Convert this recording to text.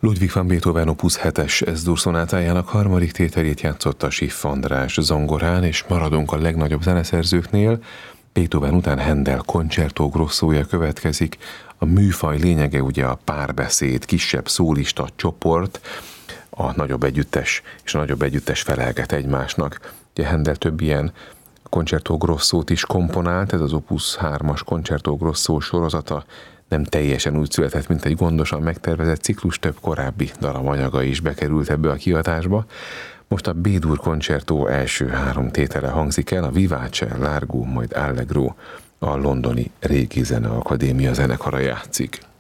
Ludwig van Beethoven Opus 7-es S-dur szonátájának harmadik tételét játszotta Schiff András zongorán, és maradunk a legnagyobb zeneszerzőknél. Beethoven után Händel Concerto Grossója következik. A műfaj lényege ugye a párbeszéd, kisebb szólista csoport, a nagyobb együttes és a nagyobb együttes felelget egymásnak. Ugye Händel több ilyen Concerto Grossót is komponált, ez az Opus 3-as Concerto Grosso sorozata nem teljesen úgy született, mint egy gondosan megtervezett ciklus, több korábbi daramanyaga is bekerült ebbe a kiadásba. Most a B-dur Concerto első 3 tétele hangzik el, a Vivace, Largo, majd Allegro, a londoni Régi Zeneakadémia zenekara játszik.